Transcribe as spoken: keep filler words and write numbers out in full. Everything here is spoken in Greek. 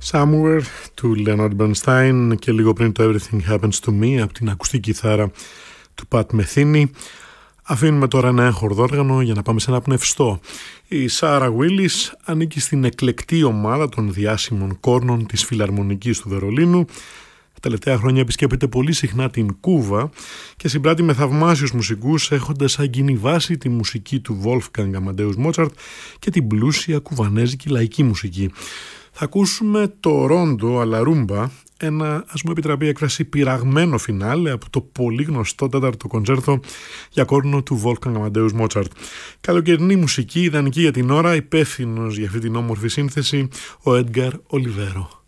Somewhere του Leonard Bernstein και λίγο πριν το Everything Happens to Me από την ακουστική κιθάρα του Pat Metheny. Αφήνουμε τώρα ένα έγχορδο όργανο για να πάμε σε ένα πνευστό. Η Sarah Willis ανήκει στην εκλεκτή ομάδα των διάσημων κόρνων της Φιλαρμονικής του Βερολίνου. Τα τελευταία χρόνια επισκέπτεται πολύ συχνά την Κούβα και συμπράττει με θαυμάσιους μουσικούς, έχοντας σαν κοινή βάση τη μουσική του Wolfgang Amadeus Mozart και την πλούσια κουβανέζικη λαϊκή μουσική. Θα ακούσουμε το ρόντο αλαρούμπα, ένα, ας μου επιτραπεί έκφραση, πειραγμένο φινάλε από το πολύ γνωστό τέταρτο κοντσέρτο για κόρνο του Wolfgang Amadeus Mozart. Καλοκαιρινή μουσική, ιδανική για την ώρα, υπεύθυνος για αυτή την όμορφη σύνθεση ο Έντγκαρ Ολιβέρο.